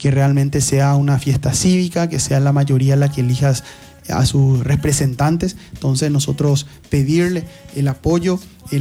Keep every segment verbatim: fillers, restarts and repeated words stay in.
que realmente sea una fiesta cívica, que sea la mayoría la que elijas a sus representantes. Entonces nosotros pedirle el apoyo,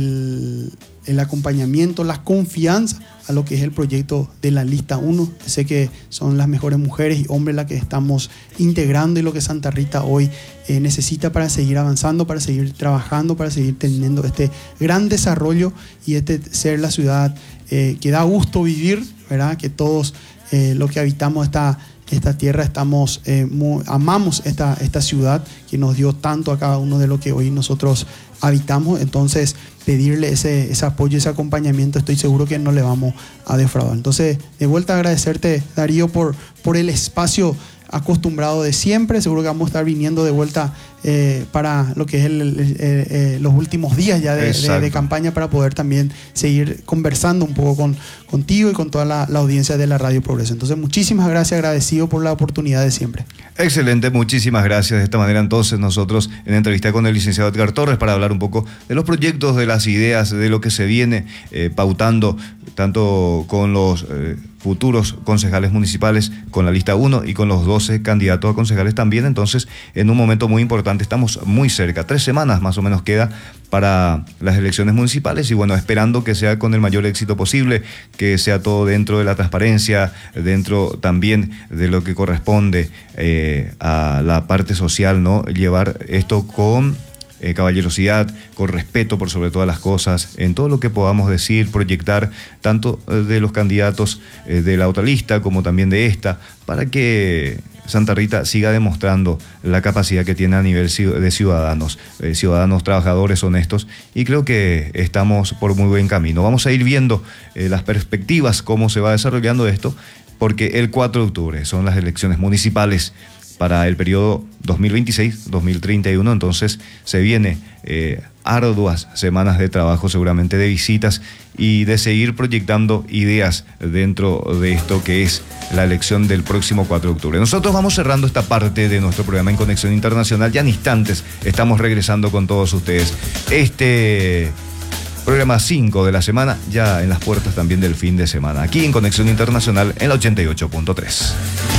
el, el acompañamiento, la confianza a lo que es el proyecto de la lista uno. Sé que son las mejores mujeres y hombres las que estamos integrando y lo que Santa Rita hoy eh, necesita para seguir avanzando, para seguir trabajando, para seguir teniendo este gran desarrollo y este ser la ciudad eh, que da gusto vivir, ¿verdad? Que todos eh, los que habitamos esta esta tierra estamos eh, muy, amamos esta, esta ciudad que nos dio tanto a cada uno de lo que hoy nosotros habitamos. Entonces pedirle ese, ese apoyo, ese acompañamiento, estoy seguro que no le vamos a defraudar. Entonces de vuelta agradecerte, Darío, por, por el espacio acostumbrado de siempre. Seguro que vamos a estar viniendo de vuelta eh, para lo que es el, el, el, el, los últimos días ya de, de, de campaña, para poder también seguir conversando un poco con, contigo y con toda la, la audiencia de la Radio Progreso. Entonces muchísimas gracias, agradecido por la oportunidad de siempre. Excelente, muchísimas gracias. De esta manera entonces nosotros en entrevista con el licenciado Edgar Torres para hablar un poco de los proyectos, de las ideas, de lo que se viene eh, pautando tanto con los eh, futuros concejales municipales, con la lista uno y con los doce candidatos a concejales también. Entonces en un momento muy importante, estamos muy cerca, tres semanas más o menos queda para las elecciones municipales y bueno, esperando que sea con el mayor éxito posible, que sea todo dentro de la transparencia, dentro también de lo que corresponde eh, a la parte social, ¿no? Llevar esto con eh, caballerosidad, con respeto por sobre todas las cosas, en todo lo que podamos decir, proyectar, tanto de los candidatos eh, de la otra lista como también de esta, para que Santa Rita siga demostrando la capacidad que tiene a nivel de ciudadanos, eh, ciudadanos trabajadores, honestos, y creo que estamos por muy buen camino. Vamos a ir viendo eh, las perspectivas, cómo se va desarrollando esto, porque el cuatro de octubre son las elecciones municipales para el periodo dos mil veintiséis dos mil treinta y uno, entonces se viene eh, arduas semanas de trabajo, seguramente de visitas y de seguir proyectando ideas dentro de esto que es la elección del próximo cuatro de octubre. Nosotros vamos cerrando esta parte de nuestro programa en Conexión Internacional. Ya en instantes estamos regresando con todos ustedes. Este programa cinco de la semana, ya en las puertas también del fin de semana, aquí en Conexión Internacional en la ochenta y ocho punto tres.